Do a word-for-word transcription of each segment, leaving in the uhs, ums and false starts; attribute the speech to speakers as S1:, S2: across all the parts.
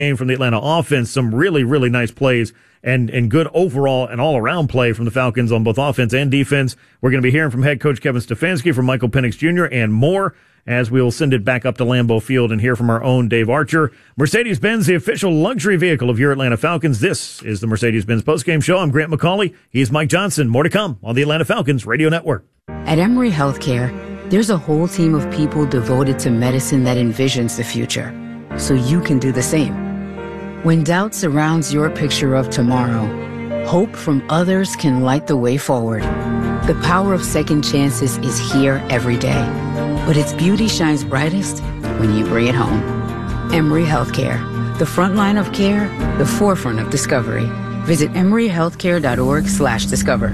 S1: game from the Atlanta offense. Some really, really nice plays and, and good overall and all-around play from the Falcons on both offense and defense. We're going to be hearing from head coach Kevin Stefanski, from Michael Penix Junior, and more, as we'll send it back up to Lambeau Field and hear from our own Dave Archer. Mercedes-Benz, the official luxury vehicle of your Atlanta Falcons. This is the Mercedes-Benz postgame show. I'm Grant McCauley. He's Mike Johnson. More to come on the Atlanta Falcons Radio Network.
S2: At Emory Healthcare, there's a whole team of people devoted to medicine that envisions the future, so you can do the same. When doubt surrounds your picture of tomorrow, hope from others can light the way forward. The power of second chances is here every day, but its beauty shines brightest when you bring it home. Emory Healthcare, the front line of care, the forefront of discovery. Visit emory healthcare dot org slash discover.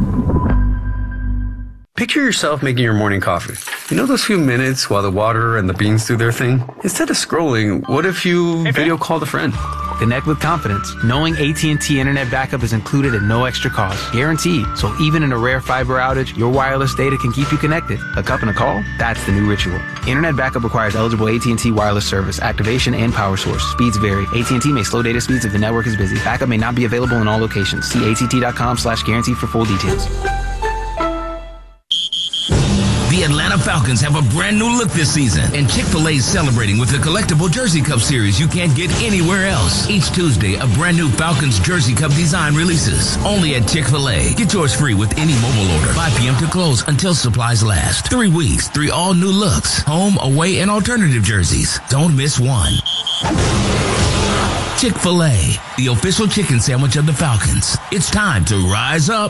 S3: Picture yourself making your morning coffee. You know those few minutes while the water and the beans do their thing? Instead of scrolling, what if you video called a friend?
S4: Connect with confidence, knowing A T and T Internet Backup is included at no extra cost. Guaranteed. So even in a rare fiber outage, your wireless data can keep you connected. A cup and a call? That's the new ritual. Internet Backup requires eligible A T and T wireless service, activation, and power source. Speeds vary. A T and T may slow data speeds if the network is busy. Backup may not be available in all locations. See A T T dot com slash guarantee for full details.
S5: The Atlanta Falcons have a brand new look this season, and Chick-fil-A is celebrating with a collectible Jersey Cup series you can't get anywhere else. Each Tuesday, a brand new Falcons Jersey Cup design releases. Only at Chick-fil-A. Get yours free with any mobile order. five p.m. to close until supplies last. Three weeks, three all new looks. Home, away, and alternative jerseys. Don't miss one. Chick-fil-A, the official chicken sandwich of the Falcons. It's time to rise up.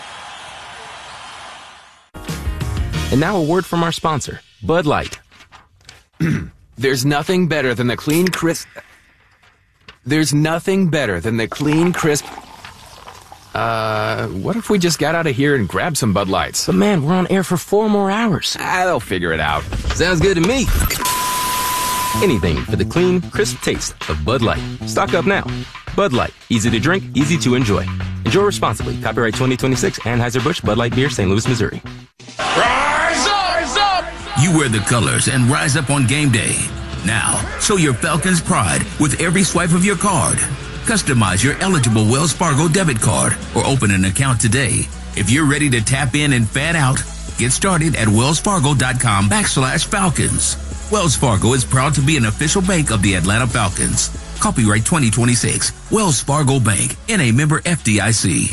S6: And now a word from our sponsor, Bud Light. There's nothing better than the clean, crisp... There's nothing better than the clean, crisp... Uh, what if we just got out of here and grabbed some Bud Lights?
S7: But man, we're on air for four more hours.
S6: Ah, they'll figure it out. Sounds good to me. Anything for the clean, crisp taste of Bud Light. Stock up now. Bud Light. Easy to drink, easy to enjoy. Enjoy responsibly. Copyright twenty twenty-six, Anheuser-Busch, Bud Light Beer, Saint Louis, Missouri.
S5: Rise up! Rise up! You wear the colors and rise up on game day. Now, show your Falcons pride with every swipe of your card. Customize your eligible Wells Fargo debit card or open an account today. If you're ready to tap in and fan out, get started at wellsfargo.com backslash Falcons. Wells Fargo is proud to be an official bank of the Atlanta Falcons. Copyright twenty twenty-six. Wells Fargo Bank, N A member F D I C.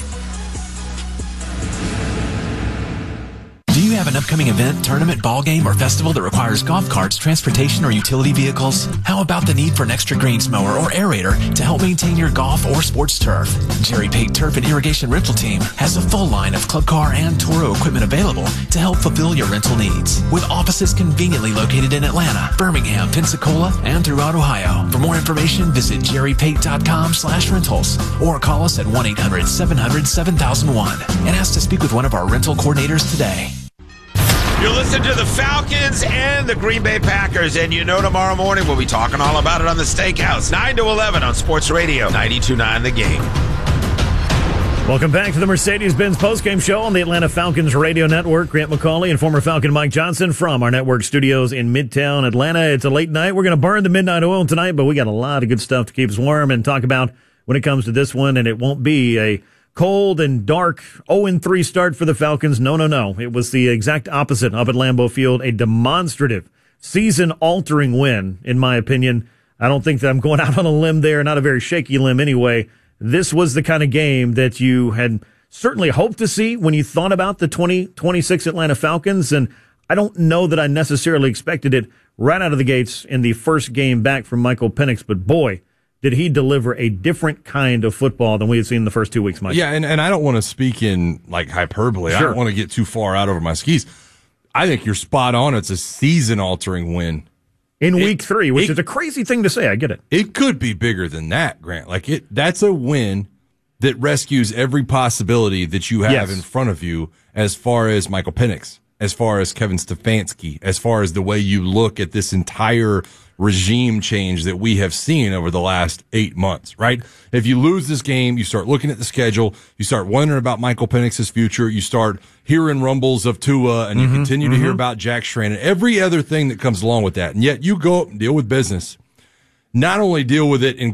S8: Do you have an upcoming event, tournament, ball game, or festival that requires golf carts, transportation, or utility vehicles? How about the need for an extra greens mower or aerator to help maintain your golf or sports turf? Jerry Pate Turf and Irrigation Rental Team has a full line of club car and Toro equipment available to help fulfill your rental needs. With offices conveniently located in Atlanta, Birmingham, Pensacola, and throughout Ohio. For more information, visit jerrypate.com slash rentals or call us at one eight hundred seven hundred seven thousand one and ask to speak with one of our rental coordinators today.
S9: You're listening to the Falcons and the Green Bay Packers, and you know tomorrow morning we'll be talking all about it on the Steakhouse, nine to eleven on Sports Radio, ninety-two point nine The Game.
S1: Welcome back to the Mercedes-Benz postgame show on the Atlanta Falcons Radio Network. Grant McCauley and former Falcon Mike Johnson from our network studios in Midtown Atlanta. It's a late night. We're going to burn the midnight oil tonight, but we got a lot of good stuff to keep us warm and talk about when it comes to this one, and it won't be a cold and dark oh and three start for the Falcons. No, no, no. It was the exact opposite up at Lambeau Field. A demonstrative, season-altering win, in my opinion. I don't think that I'm going out on a limb there, not a very shaky limb anyway. This was the kind of game that you had certainly hoped to see when you thought about the twenty twenty-six Atlanta Falcons, and I don't know that I necessarily expected it right out of the gates in the first game back from Michael Penix, but boy, did he deliver a different kind of football than we had seen in the first two weeks, Mike.
S10: Yeah, and, and I don't want to speak in, like, hyperbole. Sure. I don't want to get too far out over my skis. I think you're spot on. It's a season-altering win.
S1: In
S10: it,
S1: week three, which
S10: it,
S1: is a crazy thing to say. I get it.
S10: It could be bigger than that, Grant. Like, it, that's a win that rescues every possibility that you have yes. in front of you as far as Michael Penix, as far as Kevin Stefanski, as far as the way you look at this entire regime change that we have seen over the last eight months, right? If you lose this game, you start looking at the schedule, you start wondering about Michael Penix's future, you start hearing rumbles of Tua, and you mm-hmm, continue mm-hmm. to hear about Jack Strahan and every other thing that comes along with that. And yet you go up and deal with business. not only deal with it and